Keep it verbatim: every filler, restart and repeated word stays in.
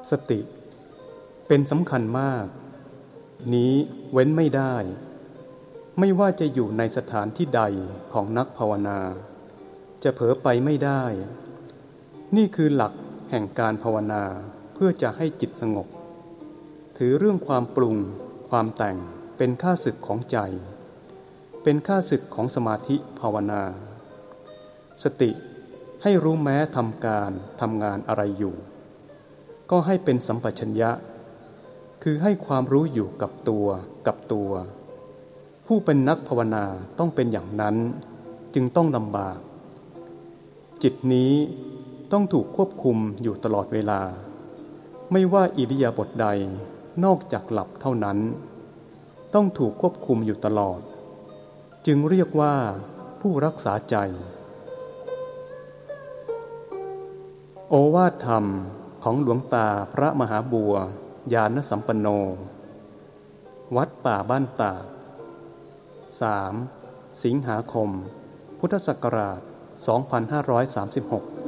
สติเป็นสำคัญมากนี้เว้นไม่ได้ไม่ว่าจะอยู่ในสถานที่ใดของนักภาวนาจะเผลอไปไม่ได้นี่คือหลักแห่งการภาวนาเพื่อจะให้จิตสงบถือเรื่องความปรุงความแต่งเป็นข้าศึกของใจเป็นข้าศึกของสมาธิภาวนาสติให้รู้แม้ทำการทำงานอะไรอยู่ก็ให้เป็นสัมปชัญญะคือให้ความรู้อยู่กับตัวกับตัวผู้เป็นนักภาวนาต้องเป็นอย่างนั้นจึงต้องลำบากจิตนี้ต้องถูกควบคุมอยู่ตลอดเวลาไม่ว่าอิริยาบถใดนอกจากหลับเท่านั้นต้องถูกควบคุมอยู่ตลอดจึงเรียกว่าผู้รักษาใจโอวาทธรรมของหลวงตาพระมหาบัวญาณสัมปันโนวัดป่าบ้านตากสามสิงหาคมพุทธศักราชสองพันห้าร้อยสามสิบหก